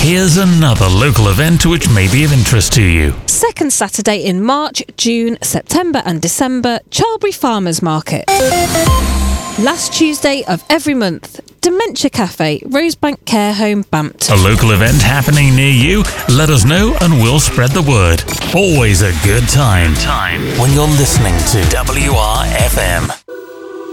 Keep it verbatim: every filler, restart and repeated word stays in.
Here's another local event which may be of interest to you. Second Saturday in March, June, September and December, Charlbury Farmers Market. Last Tuesday of every month, Dementia Cafe, Rosebank Care Home, Bampton. A local event happening near you? Let us know and we'll spread the word. Always a good time. Time when you're listening to W R F M.